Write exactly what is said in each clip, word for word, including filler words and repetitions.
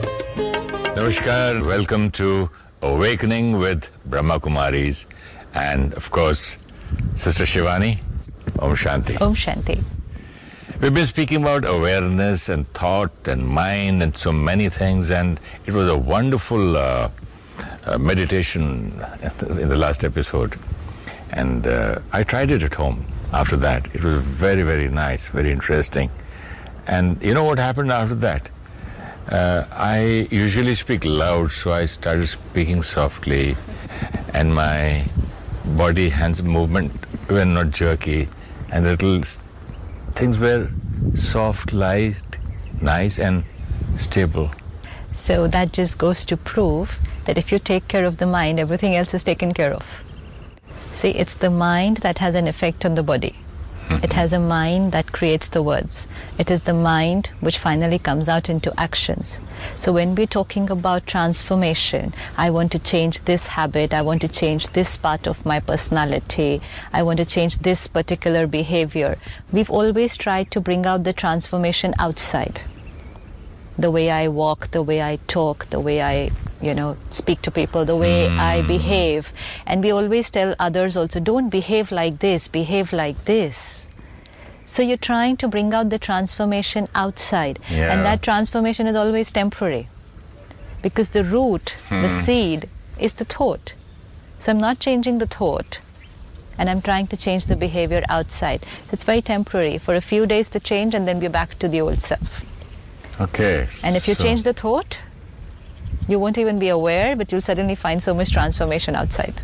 Namaskar, welcome to Awakening with Brahma Kumaris and of course Sister Shivani. Om Shanti. Om Shanti. We've been speaking about awareness and thought and mind and so many things, and it was a wonderful uh, uh, meditation in the last episode, and uh, I tried it at home after that. It was very, very nice, very interesting. And you know what happened after that? Uh, I usually speak loud, so I started speaking softly, and my body, hands movement were not jerky, and little things were soft, light, nice, and stable. So that just goes to prove that if you take care of the mind, everything else is taken care of. See, it's the mind that has an effect on the body. It has a mind that creates the words. It is the mind which finally comes out into actions. So when we're talking about transformation, I want to change this habit, I want to change this part of my personality, I want to change this particular behavior, we've always tried to bring out the transformation outside. The way I walk, the way I talk, the way I, you know, speak to people, the way mm. I behave. And we always tell others also, don't behave like this, behave like this. So you're trying to bring out the transformation outside. Yeah. And that transformation is always temporary. Because the root, hmm. the seed, is the thought. So I'm not changing the thought, and I'm trying to change the behavior outside. So it's very temporary. For a few days to change, and then we're back to the old self. Okay. And if you so. change the thought, you won't even be aware, but you'll suddenly find so much transformation outside.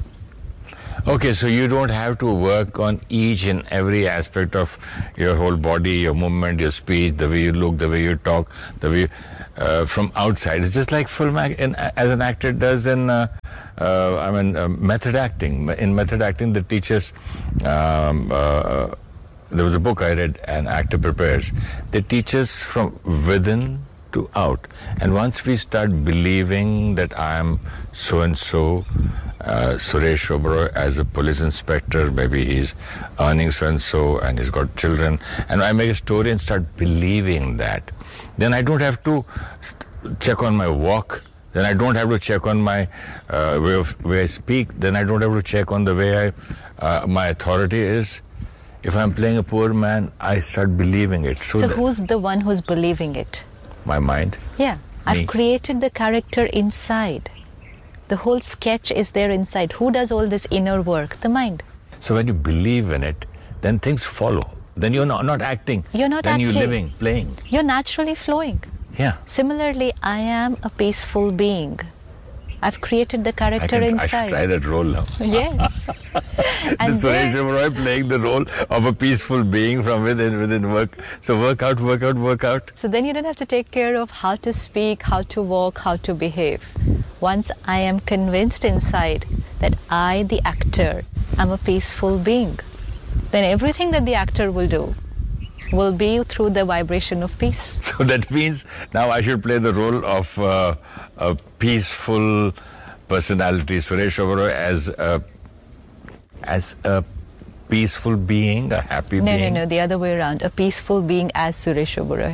Okay, so you don't have to work on each and every aspect of your whole body, your movement, your speech, the way you look, the way you talk, the way you, uh, from outside. It's just like film act, in, as an actor does in, uh, uh, I mean, uh, method acting. In method acting, the teachers, um, uh, there was a book I read, An Actor Prepares. They teach us from within to out. And once we start believing that I am so-and-so, uh, Suresh Oberoi as a police inspector, maybe he's earning so-and-so and he's got children, and I make a story and start believing that, then I don't have to st- check on my walk, then I don't have to check on my uh, way of way I speak, then I don't have to check on the way I, uh, my authority is. If I'm playing a poor man, I start believing it. So, so who's the one who's believing it? My mind. Yeah. Me. I've created the character inside. The whole sketch is there inside. Who does all this inner work? The mind. So when you believe in it, then things follow. Then you're not, not acting. You're not then acting. Then you're living, playing. You're naturally flowing. Yeah. Similarly, I am a peaceful being. I've created the character I can, inside. I should try that role now. Yes. And the Suresh Oberoi playing the role of a peaceful being from within, within work. So work out, work out, work out. So then you don't have to take care of how to speak, how to walk, how to behave. Once I am convinced inside that I, the actor, am a peaceful being, then everything that the actor will do will be through the vibration of peace. So that means now I should play the role of uh, a peaceful personality, Suresh Oberoi, as a, as a peaceful being, a happy no, being. No, no, no, the other way around. A peaceful being as Suresh Oberoi.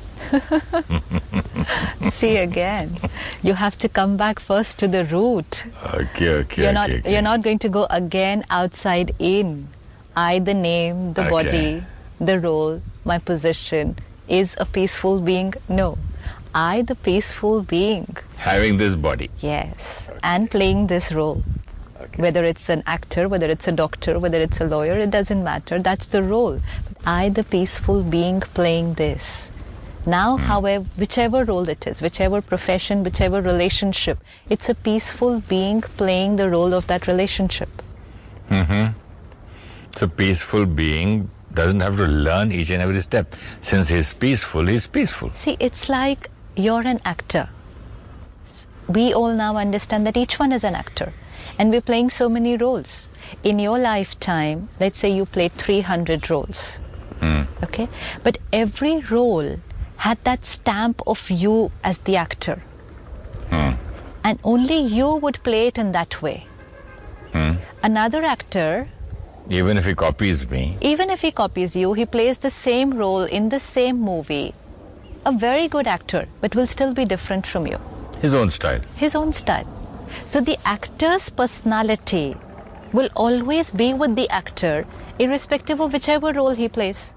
See again, you have to come back first to the root. Okay, okay, you're not, okay, okay. You're not going to go again outside in. I, the name, the okay. body, the role, my position, is a peaceful being. No, I, the peaceful being. Having this body. Yes, okay. And playing this role. Okay. Whether it's an actor, whether it's a doctor, whether it's a lawyer, it doesn't matter. That's the role. I, the peaceful being, playing this. Now, mm. however, whichever role it is, whichever profession, whichever relationship, it's a peaceful being playing the role of that relationship. Mm-hmm. So peaceful being doesn't have to learn each and every step. Since he's peaceful, he's peaceful. See, it's like you're an actor. We all now understand that each one is an actor. And we're playing so many roles. In your lifetime, let's say you played three hundred roles. Mm. Okay? But every role had that stamp of you as the actor. Mm. And only you would play it in that way. Mm. Another actor... Even if he copies me. Even if he copies you, he plays the same role in the same movie a very good actor, but will still be different from you. His own style. His own style. So the actor's personality will always be with the actor, irrespective of whichever role he plays.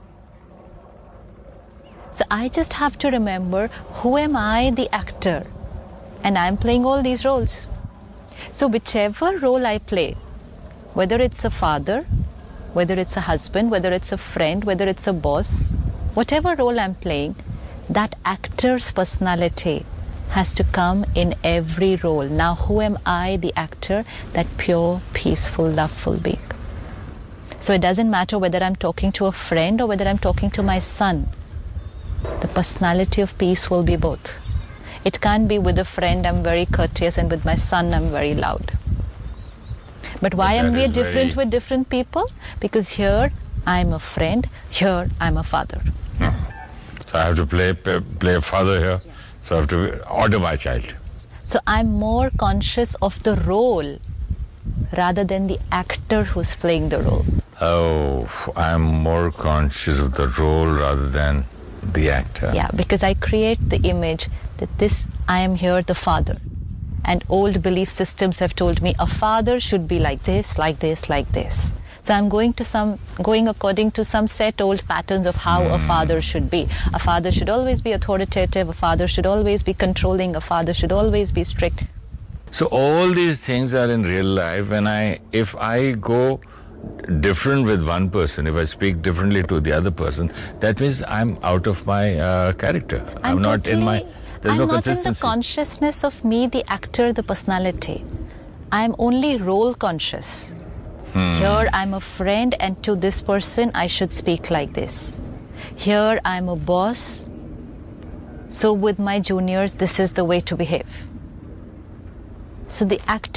So I just have to remember, who am I, the actor? And I'm playing all these roles. So whichever role I play, whether it's a father, whether it's a husband, whether it's a friend, whether it's a boss, whatever role I'm playing, that actor's personality has to come in every role. Now, who am I, the actor? That pure, peaceful, loveful being. So it doesn't matter whether I'm talking to a friend or whether I'm talking to my son. The personality of peace will be both. It can't be with a friend I'm very courteous and with my son I'm very loud. But why But am we that is different very- with different people? Because here I'm a friend, here I'm a father. So I have to play play a father here. So I have to order my child. So I'm more conscious of the role rather than the actor who's playing the role. Oh, I'm more conscious of the role rather than the actor. Yeah, because I create the image that this, I am here the father. And old belief systems have told me a father should be like this, like this, like this. So I'm going to some, going according to some set old patterns of how mm. a father should be. A father should always be authoritative, a father should always be controlling, a father should always be strict. So all these things are in real life. When I, if I go different with one person, if I speak differently to the other person, that means I'm out of my uh, character. I'm, I'm not totally, in my, there's I'm no not consistency. in the consciousness of me, the actor, the personality. I'm only role conscious. Hmm. Here I'm a friend, and to this person I should speak like this. Here I'm a boss, so with my juniors this is the way to behave. So the actor